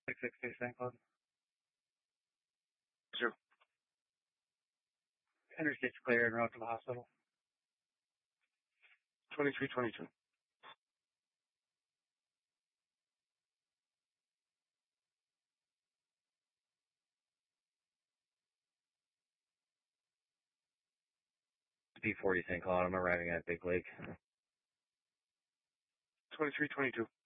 660 St. Cloud. Sure. Interstate's clear and route to the hospital. 2322. P40 St. Cloud. I'm arriving at Big Lake. 2322.